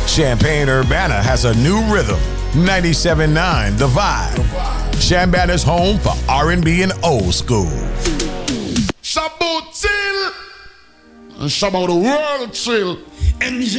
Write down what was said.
Champaign-Urbana has a new rhythm. 97.9 The Vibe. Chambana's home for R&B and old school. Shabbat chill. And Shabbat the world chill.